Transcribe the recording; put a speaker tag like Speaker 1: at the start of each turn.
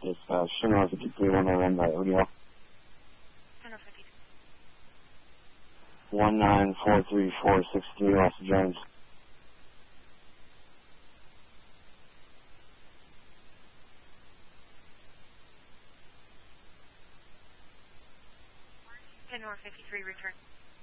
Speaker 1: Dispatch, Shinra 53, 101 by Odeo. 1943463, Los Jones.
Speaker 2: North 53, return.